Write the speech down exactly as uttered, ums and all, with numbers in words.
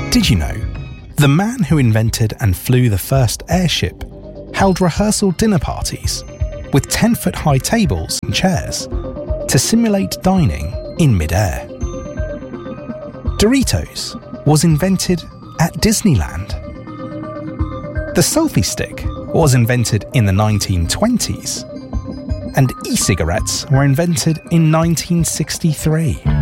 Did you know? The man who invented and flew the first airship held rehearsal dinner parties with ten-foot high tables and chairs to simulate dining in mid-air. Doritos was invented at Disneyland. The selfie stick was invented in the nineteen twenties, and e-cigarettes were invented in nineteen sixty-three.